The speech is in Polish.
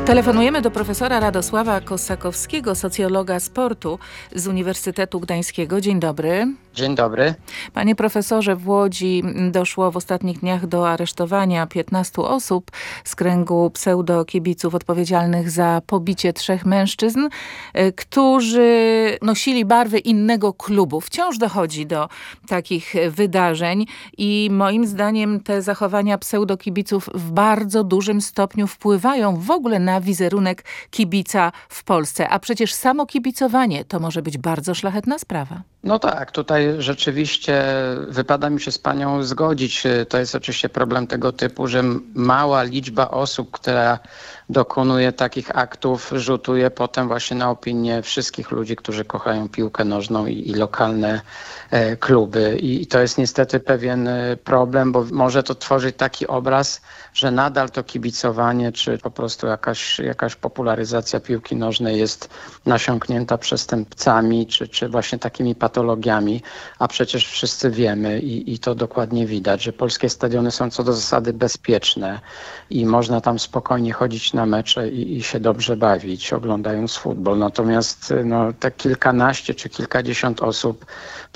Telefonujemy do profesora Radosława Kossakowskiego, socjologa sportu z Uniwersytetu Gdańskiego. Dzień dobry. Dzień dobry. Panie profesorze, w Łodzi doszło w ostatnich dniach do aresztowania 15 osób z kręgu pseudokibiców odpowiedzialnych za pobicie 3 mężczyzn, którzy nosili barwy innego klubu. Wciąż dochodzi do takich wydarzeń i moim zdaniem te zachowania pseudokibiców w bardzo dużym stopniu wpływają w ogóle na wizerunek kibica w Polsce. A przecież samo kibicowanie to może być bardzo szlachetna sprawa. No tak, tutaj rzeczywiście wypada mi się z panią zgodzić. To jest oczywiście problem tego typu, że mała liczba osób, która dokonuje takich aktów, rzutuje potem właśnie na opinię wszystkich ludzi, którzy kochają piłkę nożną i lokalne kluby. I to jest niestety pewien problem, bo może to tworzyć taki obraz, że nadal to kibicowanie, czy po prostu jakaś popularyzacja piłki nożnej jest nasiąknięta przestępcami, czy właśnie takimi patologiami, a przecież wszyscy wiemy i to dokładnie widać, że polskie stadiony są co do zasady bezpieczne i można tam spokojnie chodzić na mecze i się dobrze bawić, oglądając futbol. Natomiast te kilkanaście czy kilkadziesiąt osób